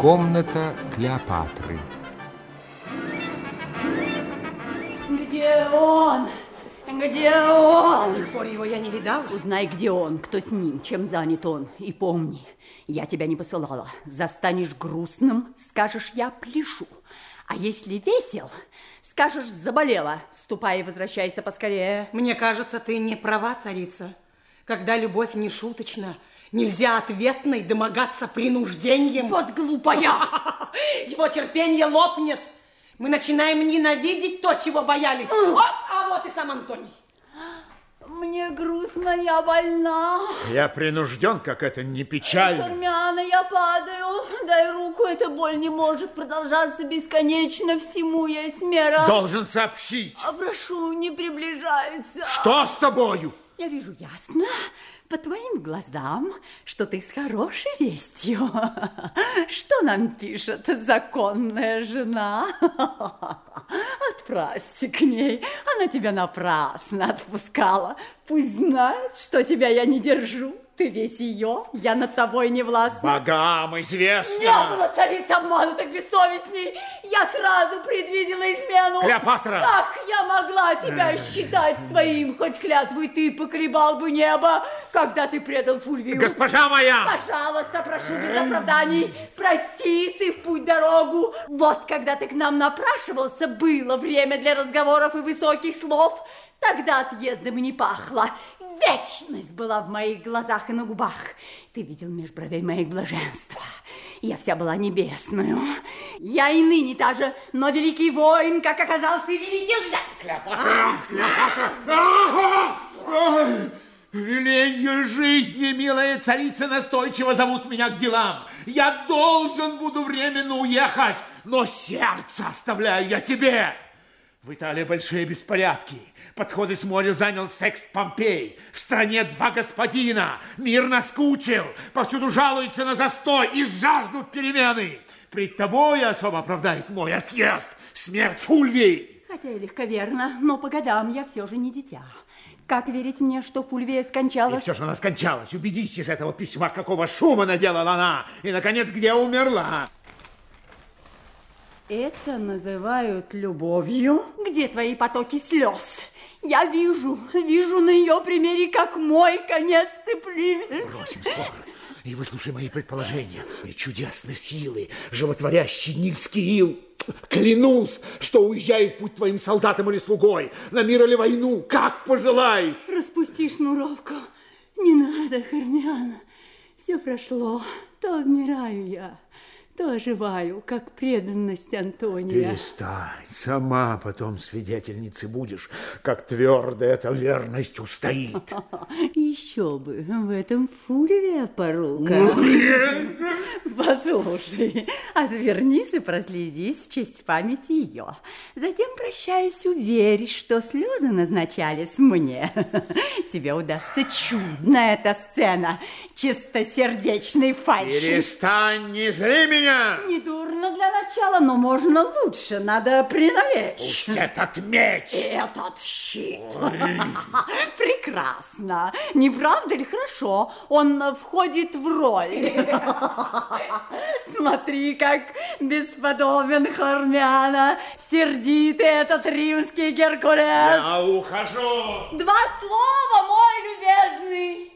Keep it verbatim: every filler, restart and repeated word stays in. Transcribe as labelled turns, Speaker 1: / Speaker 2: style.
Speaker 1: Комната Клеопатры.
Speaker 2: Где он? Где он?
Speaker 3: С тех пор его я не видала.
Speaker 2: Узнай, где он, кто с ним, чем занят он. И помни, я тебя не посылала. Застанешь грустным, скажешь, я пляшу. А если весел, скажешь, заболела. Ступай и возвращайся поскорее.
Speaker 3: Мне кажется, ты не права, царица. Когда любовь не шуточна, нельзя ответной домогаться принуждением.
Speaker 2: Вот глупая!
Speaker 3: Его терпение лопнет. Мы начинаем ненавидеть то, чего боялись. Оп, а вот и сам Антоний.
Speaker 2: Мне грустно, я больна.
Speaker 4: Я принужден, как это не печально.
Speaker 2: Хармиана, я падаю. Дай руку, эта боль не может продолжаться бесконечно. Всему есть мера.
Speaker 4: Должен сообщить.
Speaker 2: А прошу, не приближайся.
Speaker 4: Что с тобою?
Speaker 2: Я вижу ясно по твоим глазам, что ты с хорошей вестью. Что нам пишет законная жена? Отправься к ней. Она тебя напрасно отпускала. Пусть знает, что тебя я не держу. Ты весь ее, я над тобой не властна.
Speaker 4: Богам известно.
Speaker 2: Не было царица обманутых бессовестней. Я сразу предвидела измену.
Speaker 4: Клеопатра!
Speaker 2: Как я могла тебя считать своим? Хоть клятвой ты поколебал бы небо, когда ты предал Фульвию.
Speaker 4: Госпожа моя!
Speaker 2: Пожалуйста, прошу без оправданий. Прости, сыв путь дорогу. Вот когда ты к нам напрашивался, было время для разговоров и высоких слов. Тогда отъездом и не пахло. Вечность была в моих глазах и на губах. Ты видел меж бровей моих блаженства. Я вся была небесную. Я и ныне та же, но великий воин, как оказался, и великий лжец.
Speaker 4: Клеопатра! Клеопатра! Веленье жизни, милая царица, настойчиво зовут меня к делам. Я должен буду временно уехать, но сердце оставляю я тебе. В Италии большие беспорядки. Подходы с моря занял Секст Помпей. В стране два господина. Мир наскучил. Повсюду жалуются на застой и жаждут перемены. Пред тобой особо оправдает мой отъезд. Смерть Фульвии.
Speaker 2: Хотя и легковерно, но по годам я все же не дитя. Как верить мне, что Фульвия скончалась?
Speaker 4: И все же она скончалась. Убедись из этого письма, какого шума наделала она. И, наконец, где умерла.
Speaker 2: Это называют любовью? Где твои потоки слез? Я вижу, вижу на ее примере, как мой конец ты примешь.
Speaker 4: Бросим спор и выслушай мои предположения. И чудесные силы, животворящий нильский ил. Клянусь, что уезжаю в путь твоим солдатам или слугой, на мир или войну, как пожелаешь.
Speaker 2: Распусти шнуровку. Не надо, Хармиана. Все прошло. То обмираю я, то оживаю, как преданность Антония.
Speaker 4: Перестань, сама потом свидетельницей будешь, как твердо эта верность устоит.
Speaker 2: Еще бы, в этом Фульвия порука. Послушай, отвернись и прослезись в честь памяти ее. Затем, прощаясь, уверь, что слезы назначались мне. Тебе удастся чудная эта сцена чистосердечной фальши.
Speaker 4: Перестань, не зли меня!
Speaker 2: Недурно для начала, но можно лучше, надо приналечь.
Speaker 4: Пусть этот меч!
Speaker 2: Этот щит. Прекрасно. Не правда ли хорошо? Он входит в роль. Смотри, как бесподобен Хармиана, сердитый этот римский Геркулес.
Speaker 4: Я ухожу.
Speaker 2: Два слова, мой любезный.